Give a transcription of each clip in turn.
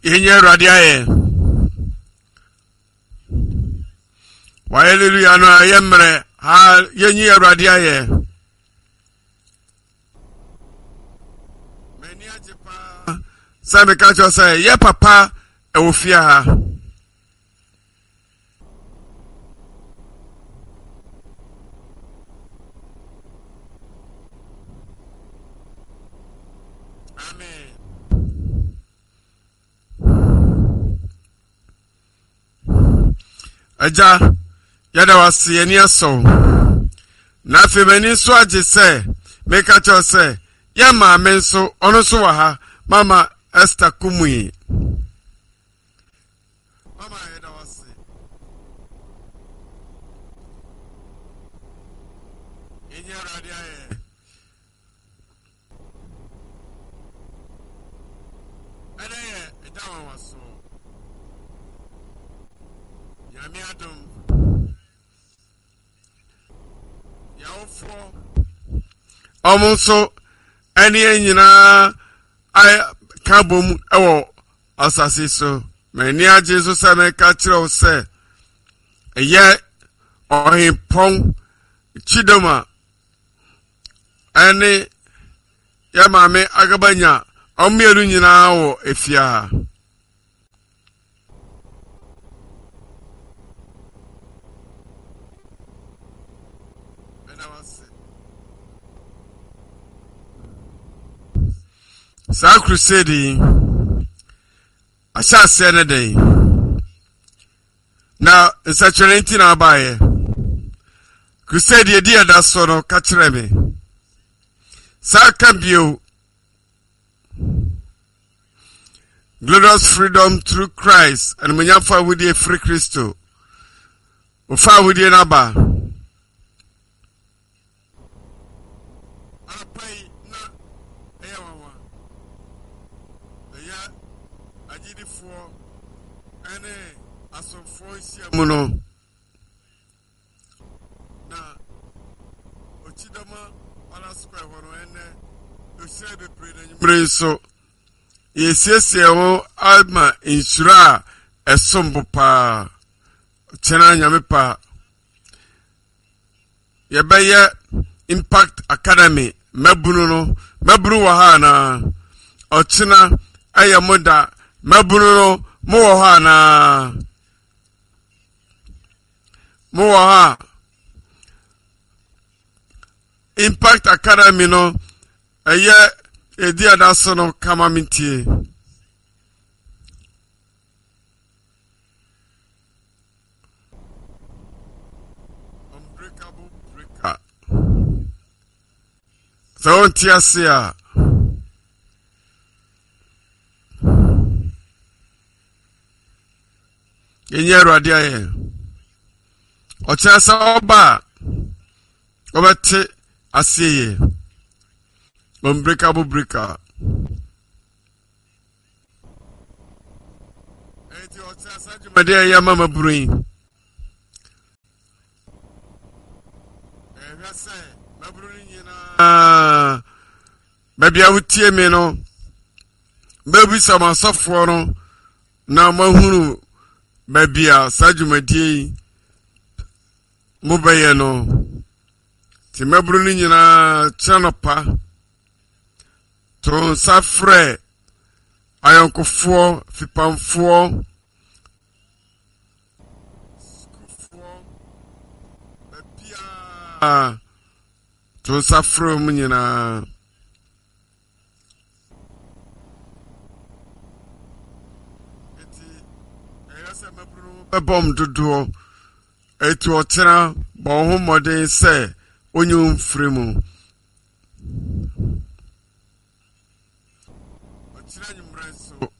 Inye radiaye. Wa hallelujah no yemre ha yenyi radiaye. Meni ajepa sabe ka cho say ye papa e wo fia ha. Aja yada wasi yeni aso na femeni so aje se meka cho se ya ma menso ono so wa ha mama Esther Kumui mama yada wasi enye radia ye adaye edawa waso Yami Adam Yaofo Omonso Eni enyina ay kabom ewo asase so mani ajesu se me ka kire o se eye ohimpon chidoma eni ya mame agabanya omielu nyina wo efia Sa crusade asha se ne dey na insecurity na abaye crusade ye dia da so no ka kire me sa cambio glorious freedom through Christ and munyafa wudi free Christo ofa wudi na ba Muno na ochidama ala square hono ene osebe pre so yesese wo alma insura esombo pa chena nyame pa yebeye Impact Academy mabunu wa ha na ochina ayamoda mabunu mo wa ha na Moha Impact Academy no eye edi adaso no kama mintie Unbreakable breaker so tiasia yenye radia ye Ochasa oba obete asiye unbreakable breaker eti ochasa jumade ya mama bruin ehwase mabruin nyina baby awutie me no baby sama sofo no na mahunu baby a sajumade Mobile no Timabru nyina chanopa Tron safre Ayonkofo fipamfo Skufo Bebia Tron safre nyina Eti Eyase mabru bebom dodo Etu otena bon modern say onyum fremu otena nyumra so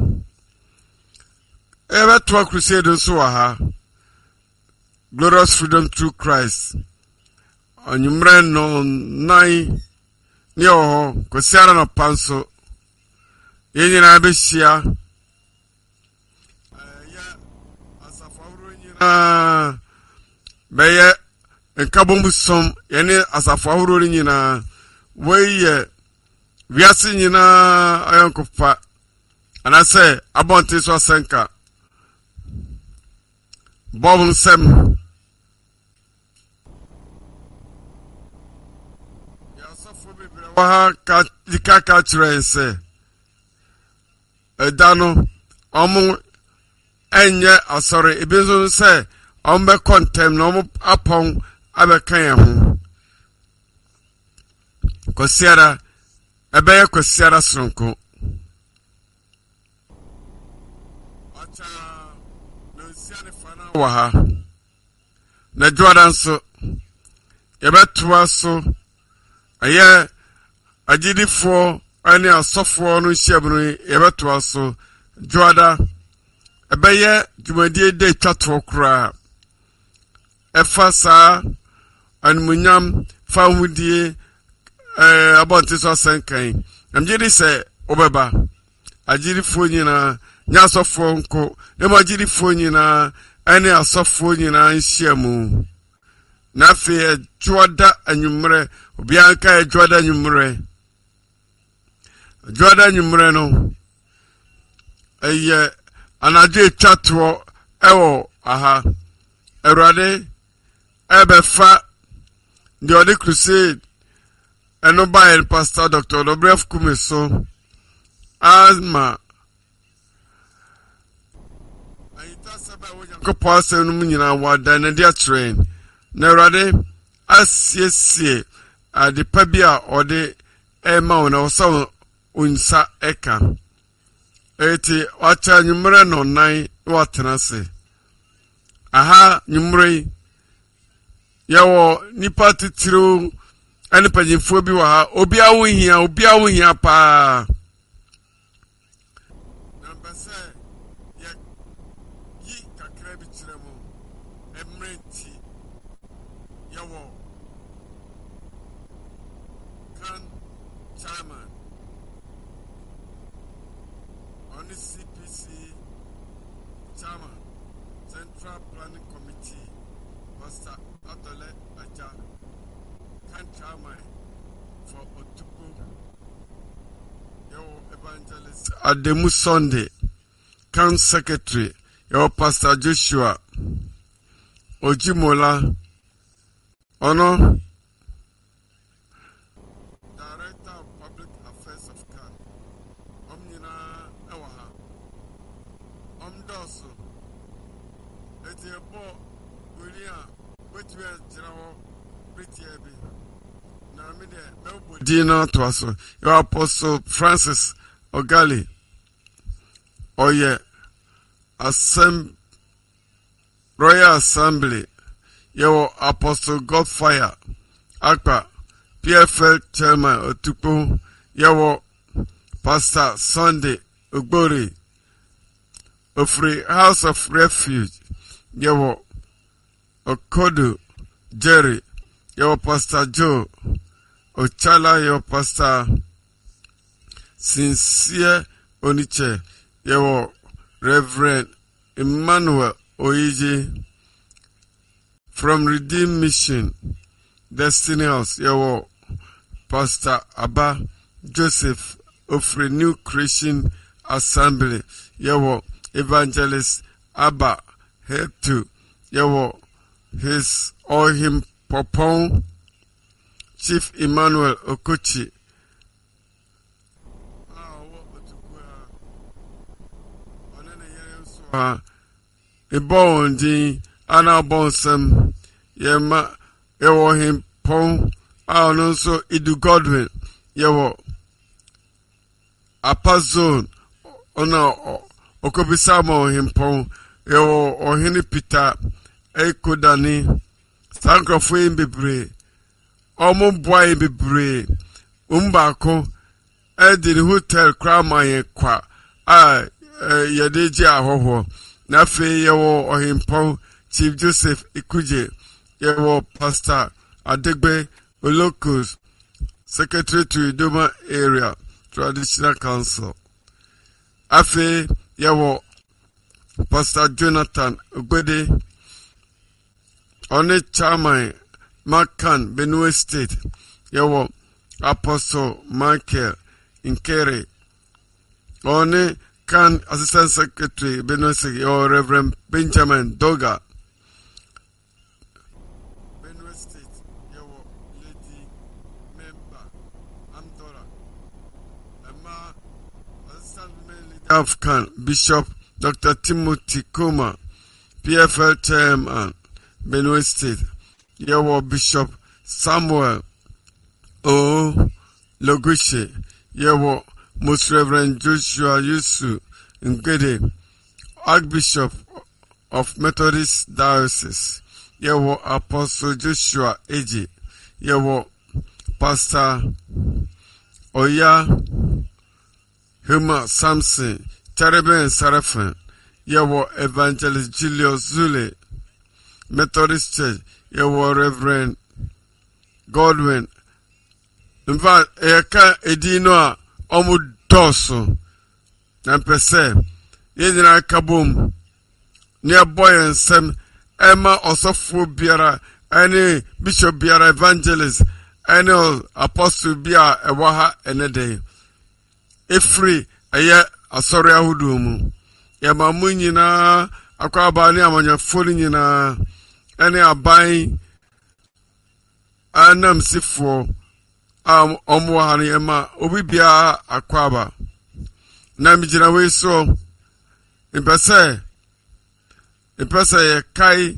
ebe to crusade so ha glorious freedom through Christ onyumra no nai ni oho kwesiara no panso yenyina behia ya asafawro nyina Beye nkabombu som yene asafo ahoro nyina weye wiase nyina ayankofa and I say about this was Senka Bob Sem. Kaka say Dano enye asori ebizo say ombe contem no apon abekan ya ho kosiara ebeye kosiara sonko acha no siane fana wa ha na Jordan so yebetua so aye agidifo ani asofo no hyebno yebetua so Joada ebeye dwumadie de twato kra efasa anmunyam fahudie about this was senkan amjiri se obeba agidifo nyina nyasofo nko emagidifo nyina ani asofo nyina hyiamu na fe Joada anwumre obianka Joada anwumre no eye anaje chatwo ewo aha erade ebefa the other crusade eno by Pastor Dr. Dobref Kumeso asma ayita saba wo pastor no nyina wada na dia train na erade asiesie ade pabia ode ema wona oso unsa eka eti wacha nyumre no nai watenase aha nyumre yawo nipa titiru ani panyimfo bi wa ha obi awo hia pa number say yi kakra bi kiremo emrenti yawo kan chairman on the CPC chairman Central Planning Committee Pastor Adole Aja kan chairman for Otupo your evangelist Ademu Sunday kan secretary your Pastor Joshua Ojimola Ono Director of Public Affairs of CAN Omnina Ewaha Omdoso Etiebo William Whitwell General Britiabi Namide Dino Twaso your Apostle Francis Ogali Oye Royal Assembly your Apostle Godfire Akpa PFL Chairman Otupo your Pastor Sunday Ogbori Free House of Refuge your Okodu Jerry your Pastor Joe Ochala your Pastor Sincere Oniche your Reverend Emmanuel Oiji from Redeemed Mission Destiny House your Pastor Abba Joseph of New Christian Assembly your Evangelist Abba head to your his or him Popon Chief Emmanuel Okochi Ebondi Anabonsem Yema Ewo him Pon also Idu Godwin Yewo Apazone Ona Okobisamo him Pon Yewo Ohini Peter Ekodani Sankrofo Bebre Omo boy bebre Umbako Edin Hotel Krama Kwa Yadeji Ahoho Nafe Yewo Ohimpon Chief Joseph Ikuje Yewo Pastor Adegbe Olokos Secretary to Idoma Area Traditional Council Afe Yewo Pastor Jonathan Ogbede One Chairman Makan Benue State Yewo Apostle Michael Inkere One Kan Assistant Secretary Benue State, your Reverend Benjamin Doga. Benue State, your Lady Member Amdora. Emma Assistant Leader of Kan Bishop Dr. Timothy Kuma, PFL Chairman Benue State, your Bishop Samuel O. Logushe, your Most Reverend Joshua Yusu Ngede, Archbishop of Methodist Diocese, your Apostle Joshua Eji, your Pastor Oya Huma Samson, Cherubim and Seraphim, your Evangelist Julius Zule, Methodist Church, your Reverend Godwin. In fact, Edino Omudoso, and per se, Yedina Kabum, near boy and Sam, Emma Osofu Biara, any Bishop Biara Evangelist, any Apostle Bia, a Waha, and a day. If free, a year, a sorry, I would do. Yamamunina, Aquabani, I'm on your fooling in any are buying, and I'm sick for. Omwahani Emma Obibia Aquaba Namijina we so in Pese Kai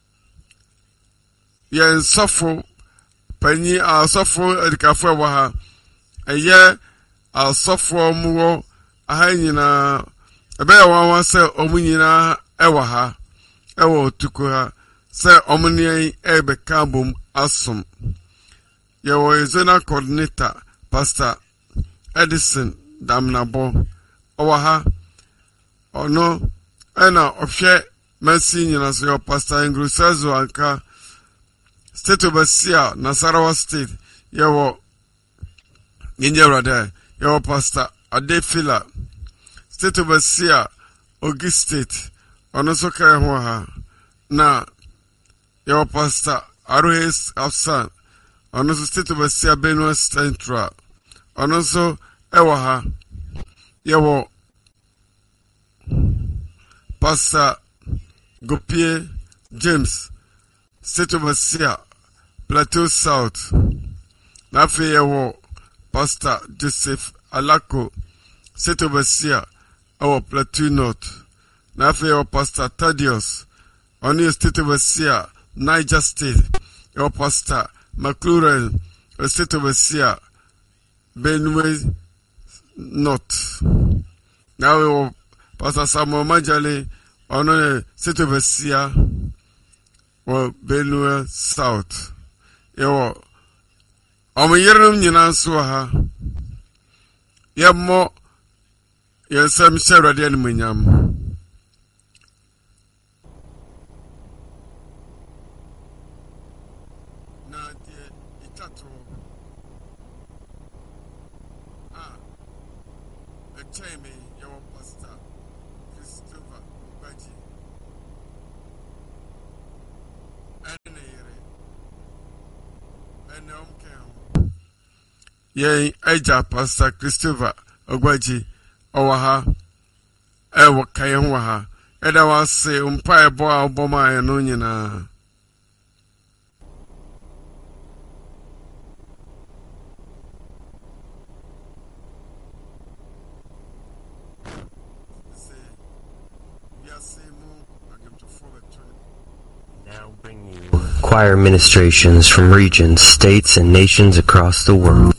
Yen Sofo Penny our Sofo Edikafu Waha a year our Sofo Muo a Hainina a bear one say Omunina Ewaha Ewo Tukuha say Omuni Ebe Kabum Asum. Your zona coordinator, Pastor Edison Damnabo, Owaha, or no, Anna of share Mercy, as your Pastor Ingrusazo Anka, State of Basia, Nasarawa State, your Ninja there, your Pastor Adefila, State of Basia, Ogi State, Onosoka Waha, na your Pastor Aruhes Afsan. And also State of Asia Benue Central. And also Ewaha. Yawo Pastor Gopie James, State of Asia, Plateau South. Nafe Yawo Pastor Joseph Alako, State of Asia, our Plateau North. Nafe Yawo Pastor Thaddeus, on your State of Asia, Niger State, your Pastor McLaurin, a State of Asia, Benue North. Now, Pastor Samuel Majale, on a State of Asia, or Benue South. Yo, I'm a yerum Yinanswaha. Yamo, yes, I'm sure I didn't mean. Yea, Aja Pastor Christopher Ogwaji, Owaha, Ewa Kayanwaha, Eda was say, Umpire Boa Obama and Unina. Now bring you choir ministrations from regions, states, and nations across the world.